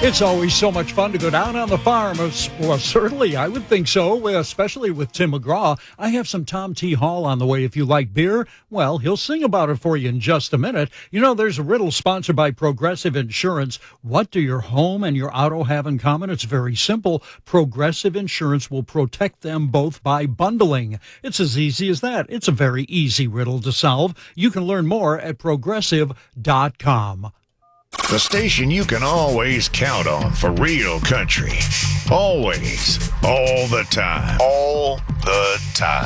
It's always so much fun to go down on the farm. Well, certainly, I would think so, especially with Tim McGraw. I have some Tom T. Hall on the way. If you like beer, well, he'll sing about it for you in just a minute. You know, there's a riddle sponsored by Progressive Insurance. What do your home and your auto have in common? It's very simple. Progressive Insurance will protect them both by bundling. It's as easy as that. It's a very easy riddle to solve. You can learn more at Progressive.com. The station you can always count on for real country. Always. All the time. All the time.